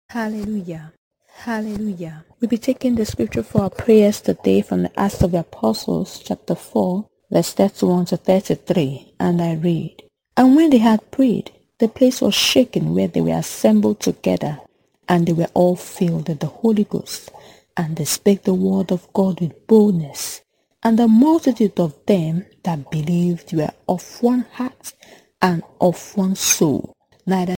Hallelujah. Hallelujah. We'll be taking the scripture for our prayers today from the Acts of the Apostles, chapter 4, verse 31 to 33. And I read, And when they had prayed, the place was shaken where they were assembled together, and they were all filled with the Holy Ghost, and they spake the word of God with boldness. And the multitude of them that believed were of one heart and of one soul. Neither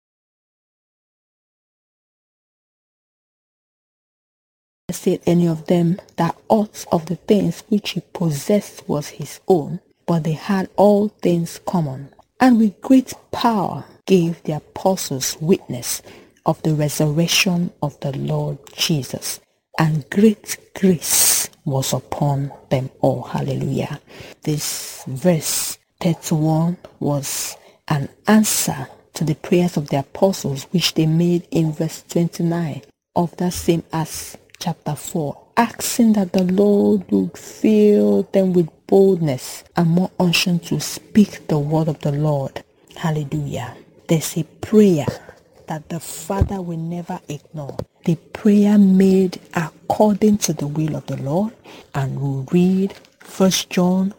said any of them that aught of the things which he possessed was his own, but they had all things common. And with great power gave the apostles witness of the resurrection of the Lord Jesus, and great grace was upon them all. Hallelujah. This verse 31 was an answer to the prayers of the apostles which they made in verse 29 of that same Acts chapter 4, asking that the Lord would fill them with boldness and more unction to speak the word of the Lord. Hallelujah. There's a prayer that the Father will never ignore. The prayer made according to the will of the Lord. And we'll read 1 John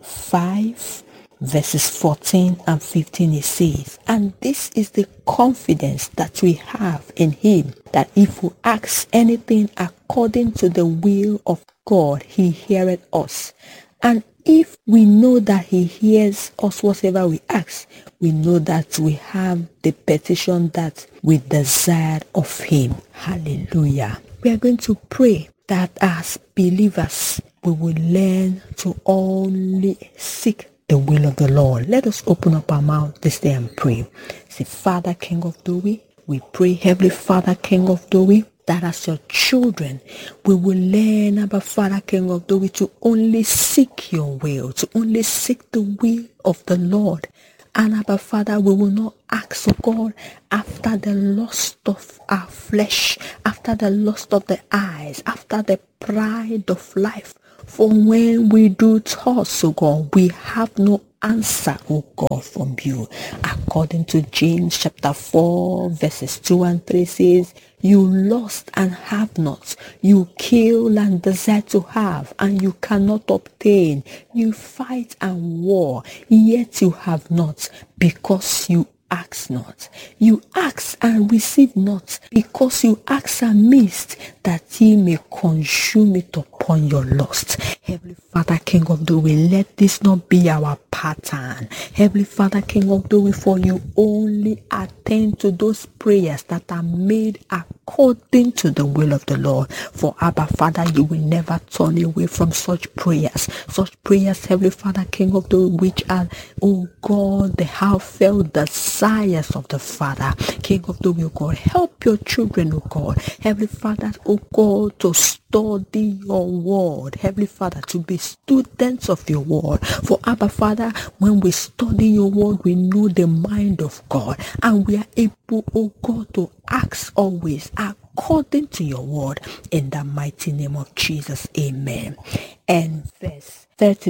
5 verses 14 and 15. It says, And this is the confidence that we have in him, that if we ask anything according to the will of God, he heareth us. And if we know that he hears us whatever we ask, we know that we have the petition that we desire of him. Hallelujah. We are going to pray that as believers, we will learn to only seek the will of the Lord. Let us open up our mouth this day and pray. Say, Father, King of glory, we pray, Heavenly Father, King of glory, that as your children, we will learn about Father, King of glory, to only seek your will, to only seek the will of the Lord. And Abba Father, we will not ask, oh God, after the lust of our flesh, after the lust of the eyes, after the pride of life. For when we do toss, oh God, we have no answer, oh God, from you. According to James chapter 4, verses 2 and 3 says, You lost and have not. You kill and desire to have, and you cannot obtain. You fight and war, yet you have not, because you ask not. You ask and receive not, because you ask amiss, that ye may consume it upon your lust. Heavenly Father, King of glory, let this not be our pattern. Heavenly Father, King of glory, for you only attend to those prayers that are made according to the will of the Lord. For Abba Father, you will never turn away from such prayers. Such prayers, Heavenly Father, King of glory, which are, oh God, the heartfelt desires of the Father. King of glory, oh God, help your children, oh God. Heavenly Father, oh God, to study your word. Heavenly Father, to be students of your word. For Abba Father, when we study your word, we know the mind of God, and we are able, oh God, to ask always according to your word, in the mighty name of Jesus. Amen. And verse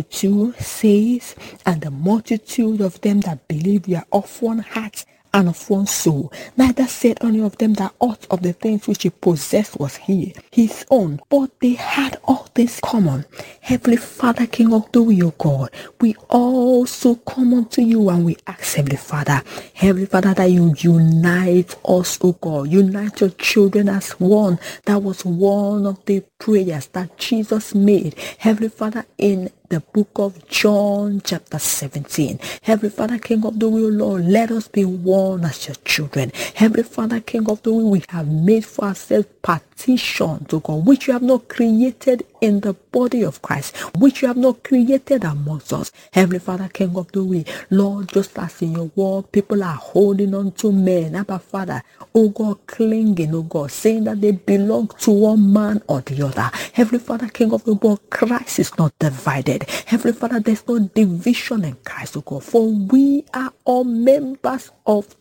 32 says, And the multitude of them that believe were of one heart and of one soul. Neither said any of them that aught of the things which he possessed was his own, but they had all things common. Heavenly Father, King of glory, O God, we also come unto you and we ask, Heavenly Father, that you unite us, O God, unite your children as one. That was one of the prayers that Jesus made, Heavenly Father, in the book of John chapter 17. Heavenly Father, King of the will, Lord, let us be one as your children. Heavenly Father, King of the will, we have made for ourselves partition to God, which you have not created in the body of Christ, which you have not created amongst us. Heavenly Father, King of the will, Lord, just as in your word, people are holding on to men, Abba Father, oh God, clinging, oh God, saying that they belong to one man or the other. Heavenly Father, King of the world, Christ is not divided. Heavenly Father, there's no division in Christ, oh God, for we are all members of this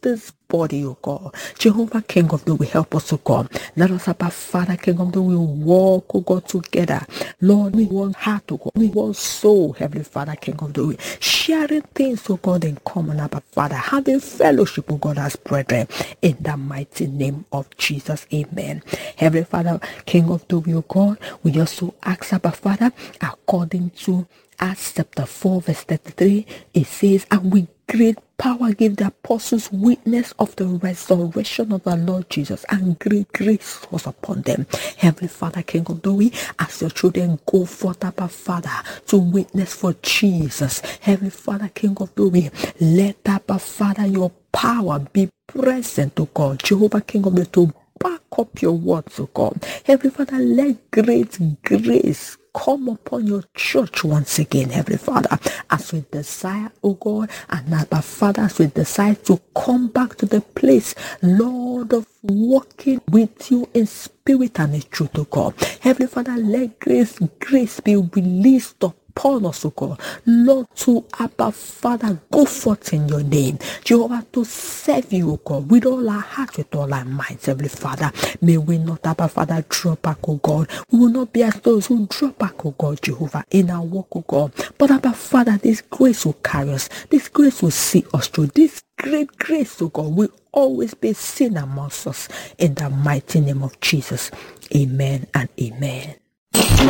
body, oh God. Jehovah, King of glory, help us, oh God. Let us, Abba Father, King of glory, walk, oh God, together. Lord, we want heart, oh God. We want soul, Heavenly Father, King of glory. Sharing things, oh God, in common, Abba Father. Having fellowship, oh God, as brethren. In the mighty name of Jesus, amen. Heavenly Father, King of glory, oh God, we also ask, Abba Father, according to Acts chapter 4, verse 33, it says, and with great power gave the apostles witness of the resurrection of our Lord Jesus, and great grace was upon them. Heavenly Father, King of glory, as your children go forth, Abba Father, to witness for Jesus, Heavenly Father, King of glory, let, Abba Father, your power be present, to God, Jehovah, King of glory, to back up your words, oh God. Heavenly Father, let great grace come upon your church once again, Heavenly Father, as we desire, oh God, and Abba Father, as we decide to come back to the place, Lord, of walking with you in spirit and in truth, oh God. Heavenly Father, let grace be released upon us, oh God. Lord, to Abba Father, go forth in your name, Jehovah, to serve you, oh God, with all our heart, with all our minds, Heavenly Father. May we not, Abba Father, draw back, oh God. We will not be as those who draw back, oh God, Jehovah, in our walk, oh God. But Abba Father, this grace will carry us. This grace will see us through. This great grace, oh God, will always be seen amongst us. In the mighty name of Jesus. Amen and amen.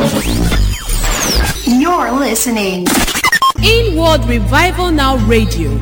You're listening. Inward Revival Now Radio.